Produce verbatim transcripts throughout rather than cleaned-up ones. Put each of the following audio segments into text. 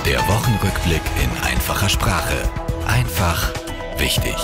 Der Wochenrückblick in einfacher Sprache. Einfach wichtig.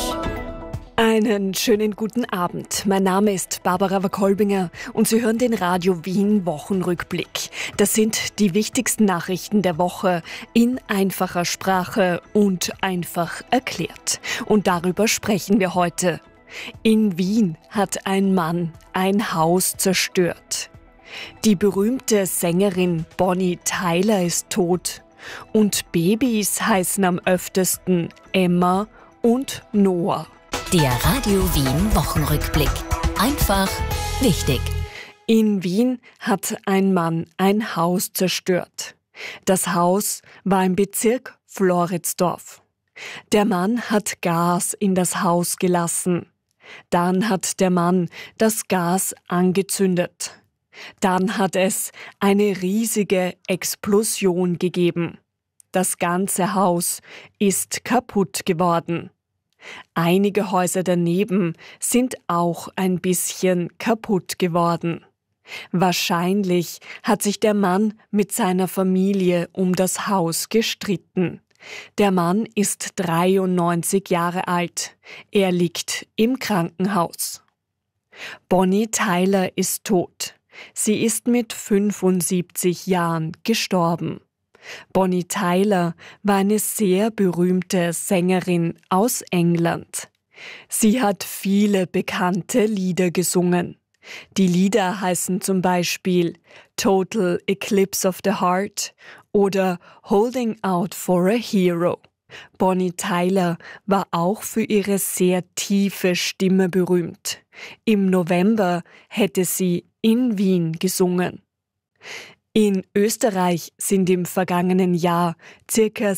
Einen schönen guten Abend. Mein Name ist Barbara Wakolbinger und Sie hören den Radio Wien Wochenrückblick. Das sind die wichtigsten Nachrichten der Woche in einfacher Sprache und einfach erklärt. Und darüber sprechen wir heute. In Wien hat ein Mann ein Haus zerstört. Die berühmte Sängerin Bonnie Tyler ist tot. Und Babys heißen am öftesten Emma und Noah. Der Radio Wien Wochenrückblick. Einfach wichtig. In Wien hat ein Mann ein Haus zerstört. Das Haus war im Bezirk Floridsdorf. Der Mann hat Gas in das Haus gelassen. Dann hat der Mann das Gas angezündet. Dann hat es eine riesige Explosion gegeben. Das ganze Haus ist kaputt geworden. Einige Häuser daneben sind auch ein bisschen kaputt geworden. Wahrscheinlich hat sich der Mann mit seiner Familie um das Haus gestritten. Der Mann ist dreiundneunzig Jahre alt. Er liegt im Krankenhaus. Bonnie Tyler ist tot. Sie ist mit fünfundsiebzig Jahren gestorben. Bonnie Tyler war eine sehr berühmte Sängerin aus England. Sie hat viele bekannte Lieder gesungen. Die Lieder heißen zum Beispiel Total Eclipse of the Heart oder Holding Out for a Hero. Bonnie Tyler war auch für ihre sehr tiefe Stimme berühmt. Im November hätte sie in Wien gesungen. In Österreich sind im vergangenen Jahr ca.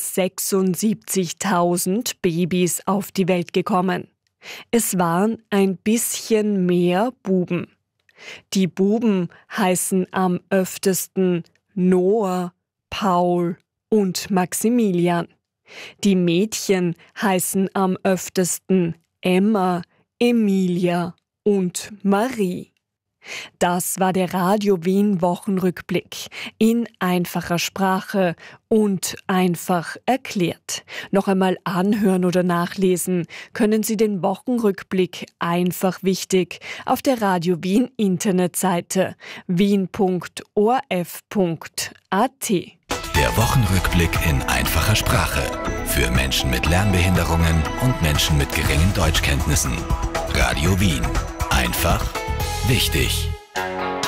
sechsundsiebzigtausend Babys auf die Welt gekommen. Es waren ein bisschen mehr Buben. Die Buben heißen am öftesten Noah, Paul und Maximilian. Die Mädchen heißen am öftesten Emma, Emilia und Marie. Das war der Radio Wien Wochenrückblick in einfacher Sprache und einfach erklärt. Noch einmal anhören oder nachlesen können Sie den Wochenrückblick einfach wichtig auf der Radio Wien Internetseite wien punkt o r f punkt a t. Der Wochenrückblick in einfacher Sprache. Für Menschen mit Lernbehinderungen und Menschen mit geringen Deutschkenntnissen. Radio Wien. Einfach wichtig.